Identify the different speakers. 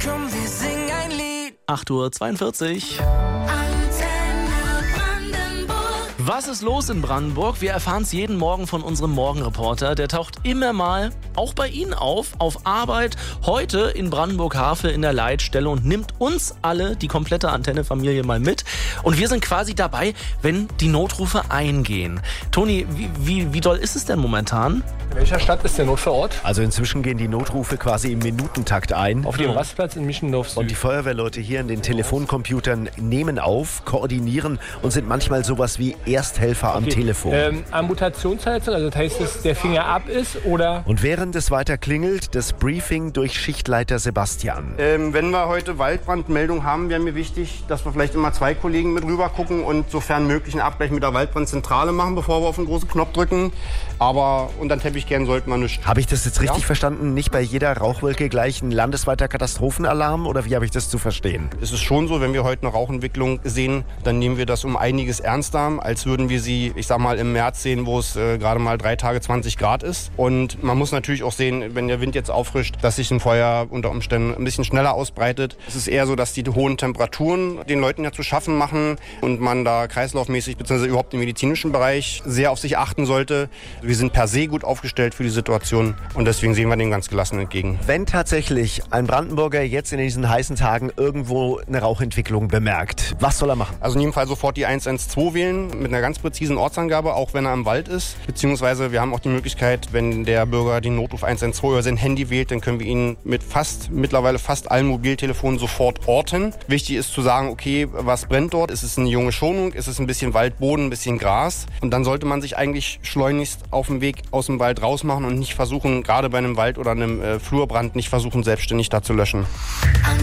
Speaker 1: Komm, wir singen ein Lied.
Speaker 2: 8:42 Uhr. Was ist los in Brandenburg? Wir erfahren es jeden Morgen von unserem Morgenreporter. Der taucht immer mal, auch bei Ihnen auf Arbeit, heute in Brandenburg-Havel in der Leitstelle und nimmt uns alle, die komplette Antenne-Familie, mal mit. Und wir sind quasi dabei, wenn die Notrufe eingehen. Toni, wie doll ist es denn momentan?
Speaker 3: In welcher Stadt ist der Notfallort?
Speaker 4: Also inzwischen gehen die Notrufe quasi im Minutentakt ein.
Speaker 3: Auf dem Rastplatz in Mischendorf Süd.
Speaker 4: Und die Feuerwehrleute hier in den Telefoncomputern nehmen auf, koordinieren und sind manchmal sowas wie Ersthelfer am Telefon.
Speaker 3: Amputationsheizung, also das heißt, dass der Finger ab ist oder...
Speaker 4: Und während es weiter klingelt, das Briefing durch Schichtleiter Sebastian.
Speaker 5: Wenn wir heute Waldbrandmeldung haben, wäre mir wichtig, dass wir vielleicht immer 2 Kollegen mit rüber gucken und sofern möglich einen Abgleich mit der Waldbrandzentrale machen, bevor wir auf den großen Knopf drücken. Aber unter den Teppich kehren sollten wir nicht.
Speaker 4: Habe ich das jetzt richtig verstanden? Nicht bei jeder Rauchwolke gleich ein landesweiter Katastrophenalarm oder wie habe ich das zu verstehen?
Speaker 5: Es ist schon so, wenn wir heute eine Rauchentwicklung sehen, dann nehmen wir das um einiges ernster, als würden wir sie, ich sag mal, im März sehen, wo es gerade mal 3 Tage 20 Grad ist. Und man muss natürlich auch sehen, wenn der Wind jetzt auffrischt, dass sich ein Feuer unter Umständen ein bisschen schneller ausbreitet. Es ist eher so, dass die hohen Temperaturen den Leuten ja zu schaffen machen und man da kreislaufmäßig bzw. überhaupt im medizinischen Bereich sehr auf sich achten sollte. Wir sind per se gut aufgestellt für die Situation und deswegen sehen wir dem ganz gelassen entgegen.
Speaker 4: Wenn tatsächlich ein Brandenburger jetzt in diesen heißen Tagen irgendwo eine Rauchentwicklung bemerkt, was soll er machen?
Speaker 5: Also in jedem Fall sofort die 112 wählen mit einer ganz präzisen Ortsangabe, auch wenn er im Wald ist. Beziehungsweise wir haben auch die Möglichkeit, wenn der Bürger den Notruf 112 über sein Handy wählt, dann können wir ihn mit mittlerweile fast allen Mobiltelefonen sofort orten. Wichtig ist zu sagen, okay, was brennt dort? Ist es eine junge Schonung? Ist es ein bisschen Waldboden, ein bisschen Gras? Und dann sollte man sich eigentlich schleunigst auf dem Weg aus dem Wald rausmachen und nicht versuchen, gerade bei einem Wald oder einem Flurbrand, nicht versuchen, selbstständig da zu löschen.